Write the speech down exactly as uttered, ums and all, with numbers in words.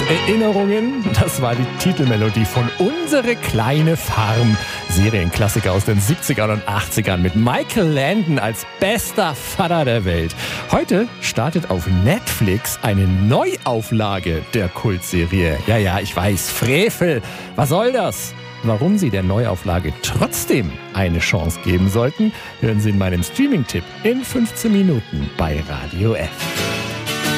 Erinnerungen, das war die Titelmelodie von Unsere kleine Farm. Serienklassiker aus den siebzigern und achtzigern mit Michael Landon als bester Vater der Welt. Heute startet auf Netflix eine Neuauflage der Kultserie. Ja, ja, ich weiß, Frevel. Was soll das? Warum Sie der Neuauflage trotzdem eine Chance geben sollten, hören Sie in meinem Streaming-Tipp in fünfzehn Minuten bei Radio F.